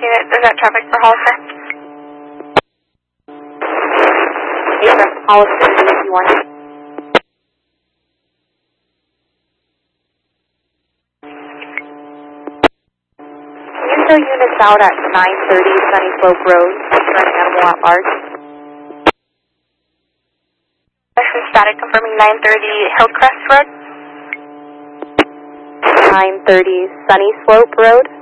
unit, is that traffic for Hollister? Yes, Hollister, DC1. Can you show units out at 930 Sunny Slope Road, for an animal at large? Session static confirming 930 Hillcrest Road. 930 Sunny Slope Road.